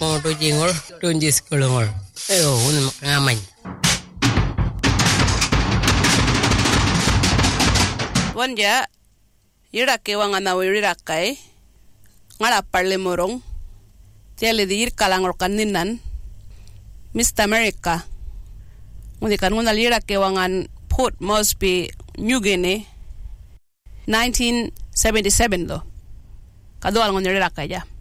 to jingol tunjis kulungol. Un ngaman. Wanja irake wangana wirirakai ngala parle morong tiale dir kalangor kaninan Mr. America undi kan ngunal irake wangan Port Moresby New Guinea 1977 lo kadoal ngon irirakai ja